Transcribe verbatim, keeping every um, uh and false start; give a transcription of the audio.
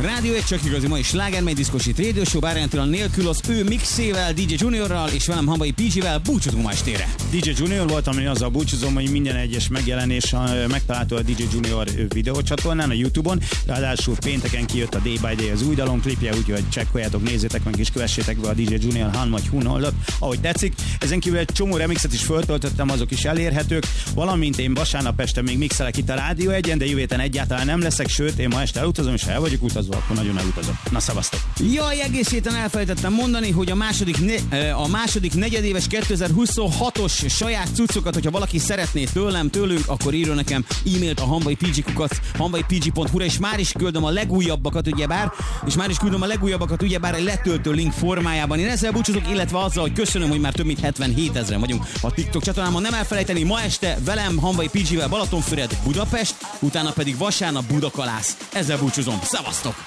Rádió egy csak igazi mai sláger, mely diszkosít Radio Show, bárjántalan nélkül az ő mixével, dé dzsé Juniorral és velem Hamvai pé gé-vel búcsúzunk ma estére. dé dzsé Junior voltam, én azzal búcsúzom, hogy minden egyes megjelenés megtalálható a dé dzsé Junior videócsatornán, a YouTube-on. Ráadásul pénteken kijött a Day by Day az új dalon klipje, úgyhogy csekkoljátok, nézzétek meg és kövessétek be a dé dzsé Junior Han vagy Hun oldalt, ahogy tetszik. Ezen kívül egy csomó remixet is föltöltöttem, azok is elérhetők, valamint én vasárnap este még mixelek itt a Rádió egyen, de jövő héten egyáltalán nem leszek, sőt, én ma este elutazom, és ha el vagyok utazva, akkor nagyon elutazom. Na, szavaztok! Jaj, egész héten elfelejtettem mondani, hogy a második, ne, a második negyedéves kétezer-huszonhatos saját cuccokat, hogyha valaki szeretné tőlem, tőlünk, akkor írjon nekem e-mailt a hamvai pé gé kukac hamvai pé gé pont hu-ra, és már is küldöm a legújabbakat, ugyebár, és már is küldöm a legújabbakat, ugyebár egy letöltő link formájában. Én ezzel búcsúzok, illetve azzal, hogy köszönöm, hogy már több mint hetvenhétezren vagyunk a TikTok csatornámon. Nem elfelejteni, ma este velem Hamvai pé gé-vel Balatonfüred, Budapest, utána pedig vasárnap Budakalász. Ezzel búcsúzom. Szevasztok!